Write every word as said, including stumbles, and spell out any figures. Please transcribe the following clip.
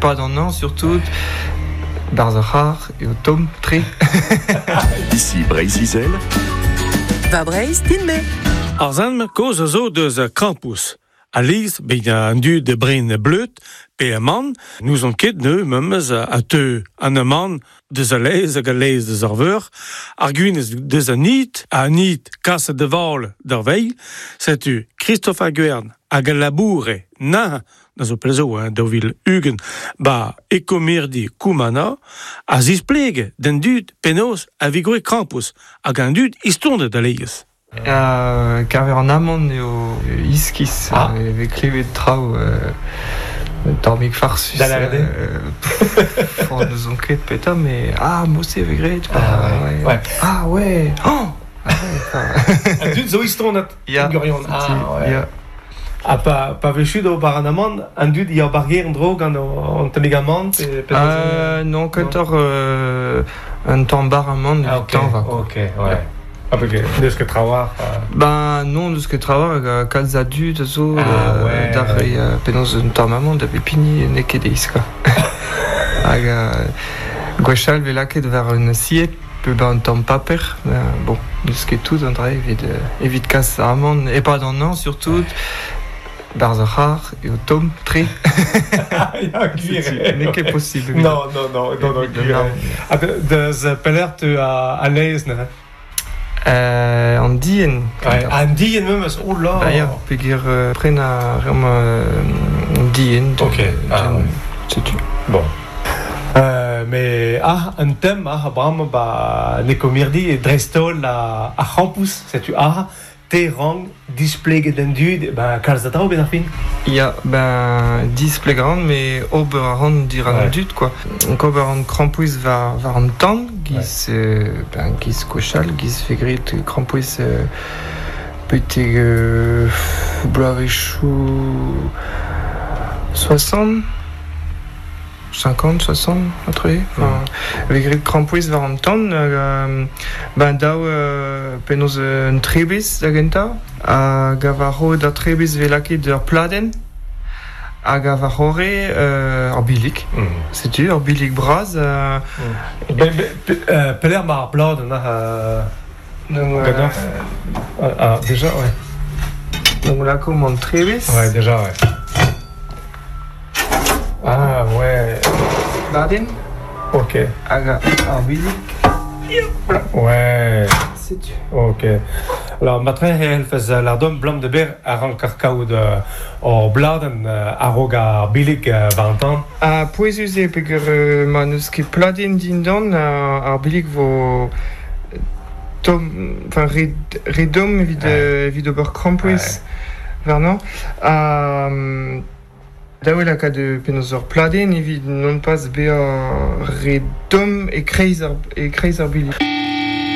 pas dans Nantes, surtout. Barzachar et au Tom Tré. Ici Breizizel. Va Breiz, Tinme. Arzan koz zo deus krampus. Alice, ben un du de brin bleut, pe a man, nous on ket ne memes a te an a man deus a leiz hag a leiz deus ar veur, ar gwinez deus a nit, a nit kas de val d'ar veil, setu Christophe Aguern hag a laboure na na zo plezo, hein, d'ovil Hugen, ba ekomirdi koumana, a zisplege den dud penos a vigre krampus, hag an dud istonde da leiz. Uh, Carver en amont eo iskis ah. euh, avec clévé de trao euh, dormik farsus Dalarde euh, for nous enquête peta mais ah moi c'est avec gré ah ouais. Ouais. ah ouais oh un dud zo istonat ja gorion ah ouais ja a pa pa vechu do bar an amont un dud ia barguer en drog an an temigament euh non kantor euh, un temps bar amont ah, okay. temps va OK ouais ja. Ah, porque deus ket trawar uh... ben non deus ket trawar hag kalz a dud zo ah, euh, ouais. dar e penaos un tamm amont da pepini ne ket eiz quoi hag gwechal velaket ver un siet peu ben un tamm paper euh, bon deus ket tout an dra evit euh, evit kas amont e pas dans Nantes surtout Barzachar et au Tom Tré. Ja, gwir. Ne ket possible. Non, non, non, non, non, gwir. Ah, deus peler te a, a leiz, ne? Euh, en dien. Ouais, en dien memes, oh là. Bah, ja, peogwir euh, pren a reom euh, dien. Ok, ah, ouais. C'est tu. Bon. Euh, mais ah, un thème, ah, bram, bah, nekomirdi et drestol a, a champus, c'est tu ah, te rang, displege den dud, ben, kalz da trao ben ar fin. Ja, ben, display grand, mais ober a ran dir an ouais. dud, quoi. Donc ober an krampouiz var, var an tan, giz, ouais. euh, ben, giz kochal, giz fegrit krampouiz euh, peteg euh, blavechou soixante, cinquante, soixante, entre enfin, mm. Vegrit krampouiz var an tan, euh, ben, daou euh, penaos euh, un trebiz da genta, hag a varo da trebiz velaket ur pladen, hag a varore euh, ar bilik, mm. setu, ar bilik braz. Euh, mm. ben, ben, euh, peler mar blad, na... Euh, donc, euh, ah, ah, déjà, ouais. Donc là, comme on trebiz. Ouais, déjà, ouais. Ah, ouais. Pladen. Ok. Hag a ar bilik. Ouais. Setu. Ok. Alors, matre el fez lardom blam de ber a ran karkaout o bladen a rog ar bilik vantan. A poezus e peogwir euh, ma neus ket pladen din dan ar bilik vo tom, enfin red, redom evit, ouais. euh, evit ober krampouiz ouais. Vernan. A um, daouel a kad penaos ur pladen evit non pas be ar redom e kreiz ar, e kreiz ar bilik.